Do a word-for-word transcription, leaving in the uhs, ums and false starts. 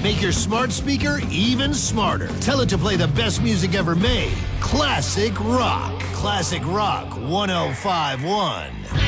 Make your smart speaker even smarter. Tell it to play the best music ever made. Classic Rock. Classic Rock one oh five point one.